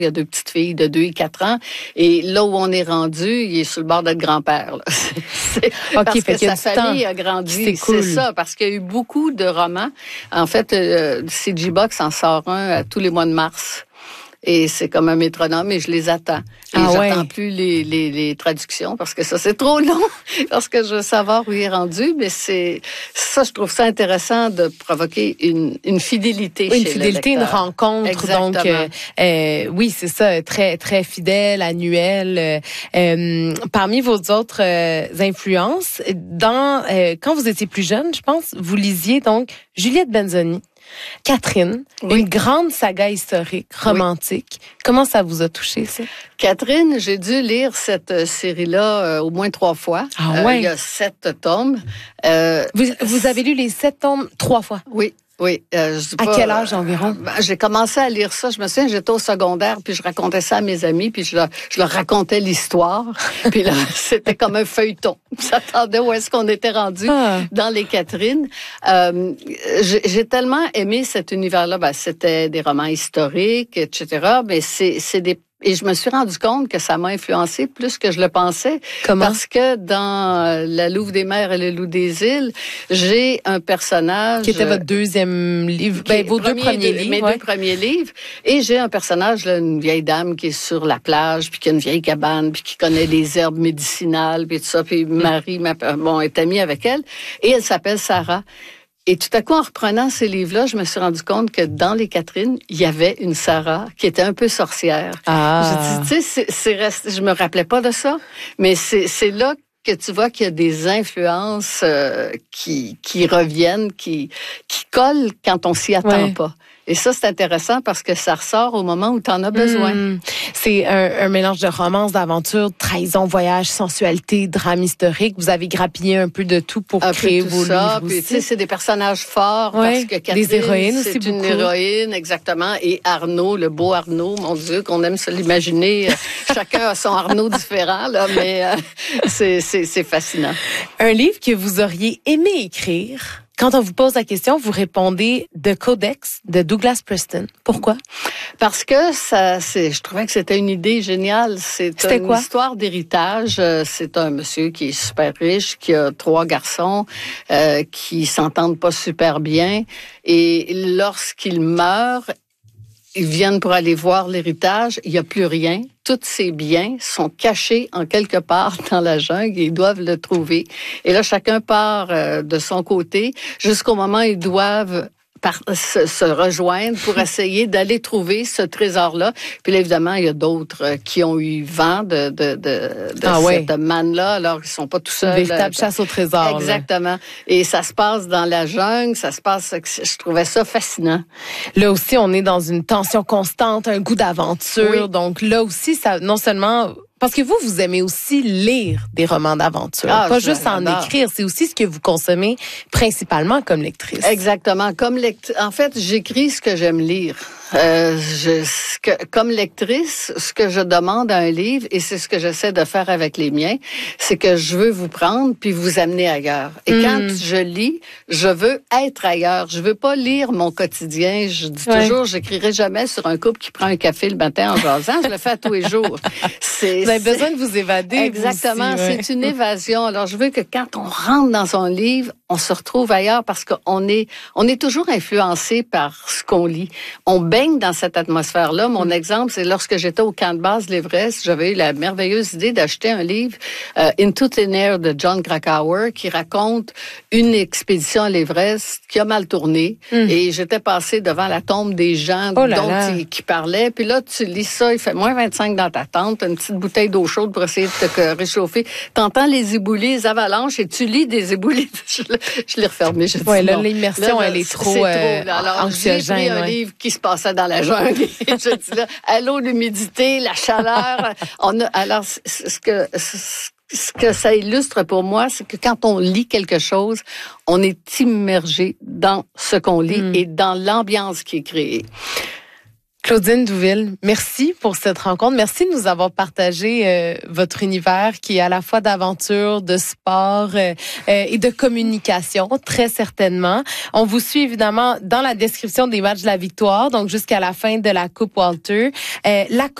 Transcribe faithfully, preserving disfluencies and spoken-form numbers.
Il y a deux petites filles de deux et quatre ans. Et là où on est rendu, il est sur le bord d'être grand-père. Là. C'est, okay, parce fait que sa famille a grandi. C'est, cool. c'est ça, parce qu'il y a eu beaucoup de romans. En fait, euh, C G Box en sort un à tous les mois de mars. Et c'est comme un métronome et je les attends. Et ah j'attends ouais. plus les, les, les traductions parce que ça, c'est trop long. Parce que je veux savoir où il est rendu. Mais c'est ça, je trouve ça intéressant de provoquer une, une fidélité oui, chez une fidélité, le lecteur. Une rencontre. Exactement. Donc, euh, euh, oui, c'est ça, très, très fidèle, annuel. Euh, euh, parmi vos autres euh, influences, dans euh, quand vous étiez plus jeune, je pense, vous lisiez donc Juliette Benzoni. Catherine, oui. Une grande saga historique, romantique. Oui. Comment ça vous a touché, ça? Catherine, j'ai dû lire cette série-là euh, au moins trois fois. Ah ouais? Euh, il y a sept tomes. Euh, vous, vous avez lu les sept tomes trois fois? Oui. Oui, euh, je dis à pas, quel âge environ? Euh, ben, j'ai commencé à lire ça. Je me souviens, j'étais au secondaire, puis je racontais ça à mes amis, puis je leur, je leur racontais l'histoire. Puis là, c'était comme un feuilleton. J'attendais où est-ce qu'on était rendu ah. dans les Catherines. Euh, j'ai, j'ai tellement aimé cet univers-là. Ben, c'était des romans historiques, et cetera. Mais c'est, c'est des Et je me suis rendu compte que ça m'a influencé plus que je le pensais. Comment? Parce que dans La Louve des mers et le loup des îles, j'ai un personnage... Qui était votre deuxième livre, ben, vos deux premiers de, livres. Mes ouais. deux premiers livres. Et j'ai un personnage, là, une vieille dame qui est sur la plage, puis qui a une vieille cabane, puis qui connaît les herbes médicinales, puis tout ça. Puis Marie, ma, bon, est amie avec elle. Et elle s'appelle Sarah. Et tout à coup, en reprenant ces livres-là, je me suis rendu compte que dans les Catherines, il y avait une Sarah qui était un peu sorcière. Ah. Je dis, tu sais, c'est, c'est resté, je me rappelais pas de ça, mais c'est, c'est là que tu vois qu'il y a des influences euh, qui, qui reviennent, qui, qui collent quand on s'y attend ouais. pas. Et ça, c'est intéressant parce que ça ressort au moment où tu en as besoin. Mmh. C'est un, un mélange de romance, d'aventure, de trahison, voyage, sensualité, drame historique. Vous avez grappillé un peu de tout pour un créer peu tout vos ça. livres Puis, aussi. Tu sais, c'est des personnages forts ouais. parce que Catherine, des héroïnes aussi c'est beaucoup. une héroïne, exactement. Et Arnaud, le beau Arnaud, mon Dieu, qu'on aime se l'imaginer. Chacun a son Arnaud différent, là, mais euh, c'est, c'est, c'est fascinant. Un livre que vous auriez aimé écrire? Quand on vous pose la question, vous répondez The Codex de Douglas Preston. Pourquoi? Parce que ça, c'est, je trouvais que c'était une idée géniale. C'est c'était une quoi? histoire d'héritage. C'est un monsieur qui est super riche, qui a trois garçons, euh, qui s'entendent pas super bien. Et lorsqu'il meurt, ils viennent pour aller voir l'héritage. Il n'y a plus rien. Tous ces biens sont cachés en quelque part dans la jungle et ils doivent le trouver. Et là, chacun part euh, de son côté jusqu'au moment où ils doivent par, se, se rejoindre pour essayer d'aller trouver ce trésor-là. Puis là, évidemment, il y a d'autres euh, qui ont eu vent de, de, de, de ah cette ouais. manne-là, alors qu'ils sont pas tout seuls. Une véritable chasse au trésor. Exactement. Là. Et ça se passe dans la jungle, ça se passe... Je trouvais ça fascinant. Là aussi, on est dans une tension constante, un goût d'aventure. Oui. Donc là aussi, ça non seulement... Parce que vous, vous aimez aussi lire des romans d'aventure. Ah, pas juste en écrire, c'est aussi ce que vous consommez principalement comme lectrice. Exactement. Comme lect... En fait, j'écris ce que j'aime lire. Euh, je, ce que, comme lectrice, ce que je demande à un livre, et c'est ce que j'essaie de faire avec les miens, c'est que je veux vous prendre puis vous amener ailleurs. Et mmh. quand je lis, je veux être ailleurs. Je veux pas lire mon quotidien. Je dis ouais. toujours, j'écrirai jamais sur un couple qui prend un café le matin en jasant. Je le fais à tous les jours. C'est, vous avez c'est... besoin de vous évader. Exactement. Vous aussi, ouais. C'est une évasion. Alors, je veux que quand on rentre dans son livre, on se retrouve ailleurs parce qu'on est, on est toujours influencé par ce qu'on lit. On baigne dans cette atmosphère-là. Mon mmh. exemple, c'est lorsque j'étais au camp de base de l'Everest, j'avais eu la merveilleuse idée d'acheter un livre, euh, Into Thin Air de John Krakauer, qui raconte une expédition à l'Everest qui a mal tourné. Mmh. Et j'étais passée devant la tombe des gens oh là dont là. Ils, qui parlaient. Puis là, tu lis ça, il fait moins vingt-cinq dans ta tente, une petite bouteille d'eau chaude pour essayer de te réchauffer. T'entends les éboulis, les avalanches, et tu lis des éboulis. Je l'ai refermé. Je ouais, dis là, non. l'immersion, là, elle est trop, c'est euh, trop. Alors, anxiogène. J'ai pris un ouais. livre qui se passait dans la jungle. Et je dis là, à l'eau, l'humidité, la chaleur. On a, alors, ce que, ce que ça illustre pour moi, c'est que quand on lit quelque chose, on est immergé dans ce qu'on lit mm. et dans l'ambiance qui est créée. Claudine Douville, merci pour cette rencontre. Merci de nous avoir partagé euh, votre univers qui est à la fois d'aventure, de sport euh, euh, et de communication, très certainement. On vous suit évidemment dans la description des matchs de la victoire, donc jusqu'à la fin de la Coupe Walter. Euh, la